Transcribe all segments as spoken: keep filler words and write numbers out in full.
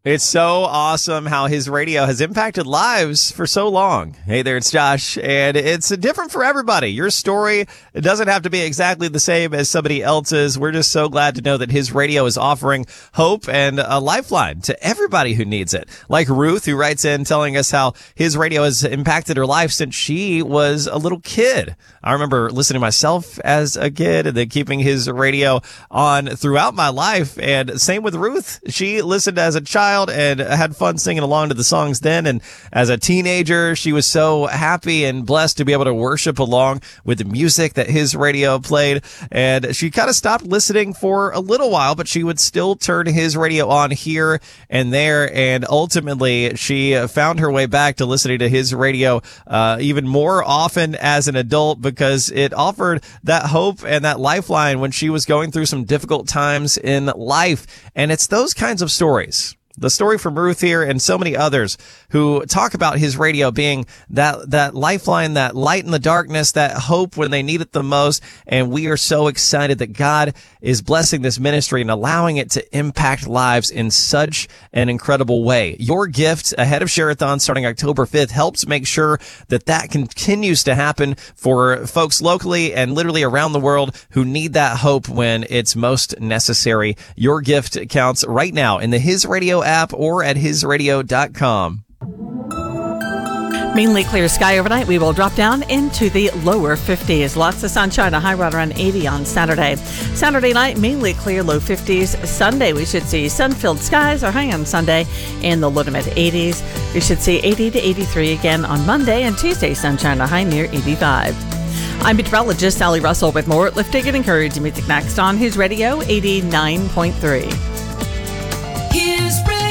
It's so awesome how his radio has impacted lives for so long. Hey there, it's Josh, and it's different for everybody. Your story it doesn't have to be exactly the same as somebody else's. We're just so glad to know that his radio is offering hope and a lifeline to everybody who needs it. Like Ruth, who writes in telling us how his radio has impacted her life since she was a little kid. I remember listening to myself as a kid and then keeping his radio on throughout my life. And same with Ruth. She listened as a child and had fun singing along to the songs then. And as a teenager, she was so happy and blessed to be able to worship along with the music that his radio played. And she kind of stopped listening for a little while, but she would still turn his radio on here and there. And ultimately, she found her way back to listening to his radio uh, even more often as an adult, because it offered that hope and that lifeline when she was going through some difficult times in life. And it's those kinds of stories. The story from Ruth here and so many others who talk about his radio being that, that lifeline, that light in the darkness, that hope when they need it the most. And we are so excited that God is blessing this ministry and allowing it to impact lives in such an incredible way. Your gift ahead of Share-a-thon starting October fifth helps make sure that that continues to happen for folks locally and literally around the world who need that hope when it's most necessary. Your gift counts right now in the His Radio app or at his radio dot com. Mainly clear sky overnight. We will drop down into the lower fifties. Lots of sunshine, a high right around eighty on Saturday. Saturday night, mainly clear, low fifties. Sunday, we should see sun-filled skies, or high on Sunday, in the low to mid eighties. We should see eighty to eighty-three again on Monday, and Tuesday, sunshine, a high near eighty-five. I'm meteorologist Sally Russell with more uplifting and encouraging music next on His Radio eighty-nine point three. His Radio.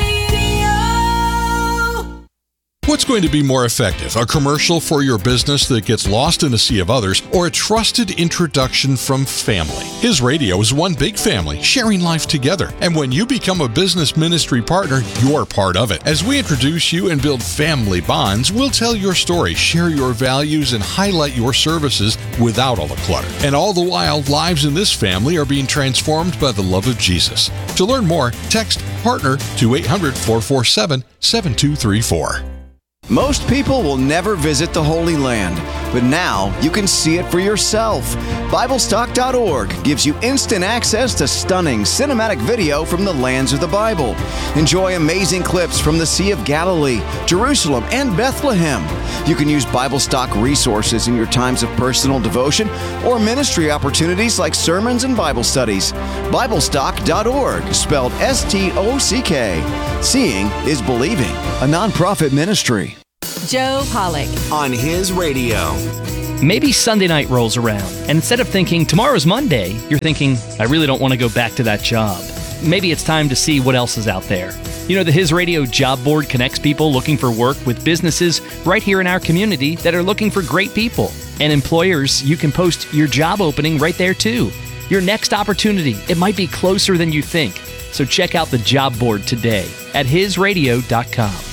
What's going to be more effective, a commercial for your business that gets lost in a sea of others, or a trusted introduction from family? His Radio is one big family, sharing life together. And when you become a business ministry partner, you're part of it. As we introduce you and build family bonds, we'll tell your story, share your values, and highlight your services without all the clutter. And all the while, lives in this family are being transformed by the love of Jesus. To learn more, text PARTNER to eight hundred, four four seven, seven two three four. Most people will never visit the Holy Land, but now you can see it for yourself. Bible Stock dot org gives you instant access to stunning cinematic video from the lands of the Bible. Enjoy amazing clips from the Sea of Galilee, Jerusalem, and Bethlehem. You can use BibleStock resources in your times of personal devotion or ministry opportunities like sermons and Bible studies. Bible Stock dot org, spelled S T O C K. Seeing is believing, a nonprofit ministry. Joe Pollock on His Radio. Maybe Sunday night rolls around, and instead of thinking, tomorrow's Monday, you're thinking, I really don't want to go back to that job. Maybe it's time to see what else is out there. You know, the His Radio job board connects people looking for work with businesses right here in our community that are looking for great people. And employers, you can post your job opening right there too. Your next opportunity, it might be closer than you think. So check out the job board today at his radio dot com.